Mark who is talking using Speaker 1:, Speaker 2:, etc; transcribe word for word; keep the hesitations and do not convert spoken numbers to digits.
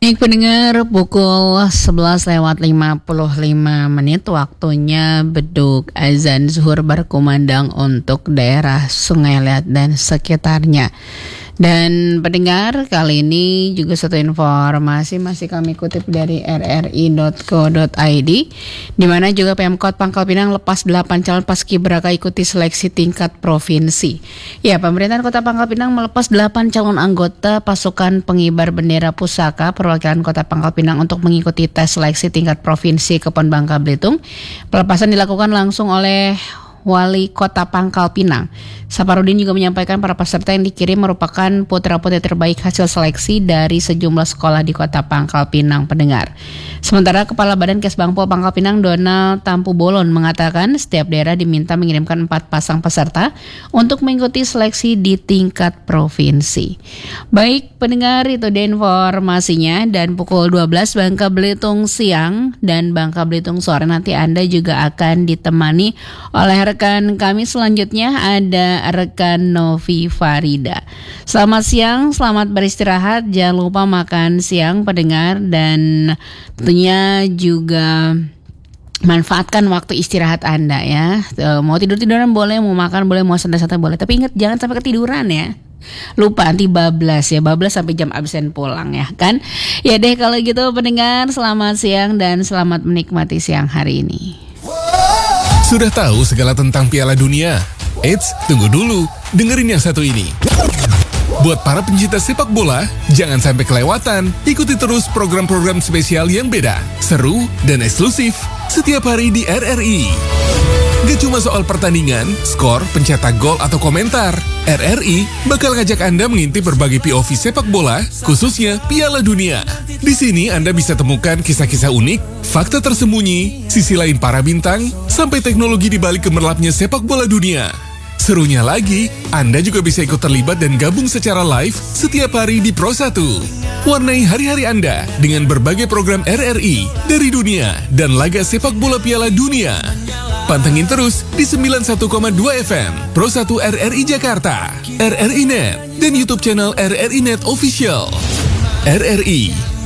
Speaker 1: Baik pendengar, pukul sebelas lewat lima puluh lima menit waktunya beduk azan zuhur berkumandang untuk daerah Sungai Liat dan sekitarnya. Dan pendengar, kali ini juga satu informasi masih kami kutip dari r r i dot co dot i d, di mana juga Pemkot Pangkal Pinang lepas delapan calon paskibraka ikuti seleksi tingkat provinsi. Ya, pemerintahan Kota Pangkal Pinang melepas delapan calon anggota pasukan pengibar bendera pusaka perwakilan Kota Pangkal Pinang untuk mengikuti tes seleksi tingkat provinsi Kepon Bangka Belitung. Pelepasan dilakukan langsung oleh Wali Kota Pangkal Pinang. Saparudin juga menyampaikan para peserta yang dikirim merupakan putra-putri terbaik hasil seleksi dari sejumlah sekolah di Kota Pangkal Pinang, pendengar. Sementara Kepala Badan Kesbangpol Pangkal Pinang Donald Tampu Bolon mengatakan setiap daerah diminta mengirimkan empat pasang peserta untuk mengikuti seleksi di tingkat provinsi. Baik pendengar, itu dia informasinya, dan pukul dua belas Bangka Belitung siang dan Bangka Belitung sore nanti Anda juga akan ditemani oleh rekan kami. Selanjutnya ada rekan Novi Farida. Selamat siang, selamat beristirahat, jangan lupa makan siang pendengar, dan tentunya juga manfaatkan waktu istirahat Anda ya. Mau tidur-tiduran boleh, mau makan boleh, mau santai-santai boleh, tapi ingat jangan sampai ketiduran ya. Lupa nanti bablas ya, bablas sampai jam absen pulang ya kan. Ya deh kalau gitu pendengar, selamat siang dan selamat menikmati siang hari ini.
Speaker 2: Sudah tahu segala tentang Piala Dunia? Eits, tunggu dulu, dengerin yang satu ini. Buat para pencinta sepak bola, jangan sampai kelewatan. Ikuti terus program-program spesial yang beda, seru, dan eksklusif setiap hari di R R I. Gak cuma soal pertandingan, skor, pencetak gol, atau komentar. R R I bakal ngajak Anda mengintip berbagai P O V sepak bola, khususnya Piala Dunia. Di sini Anda bisa temukan kisah-kisah unik, fakta tersembunyi, sisi lain para bintang, sampai teknologi di balik gemerlapnya sepak bola dunia. Serunya lagi, Anda juga bisa ikut terlibat dan gabung secara live setiap hari di Pro satu. Warnai hari-hari Anda dengan berbagai program R R I dari dunia dan laga sepak bola Piala Dunia. Pantengin terus di sembilan puluh satu koma dua F M Pro satu R R I Jakarta, R R I Net, dan YouTube channel R R I Net Official. R R I,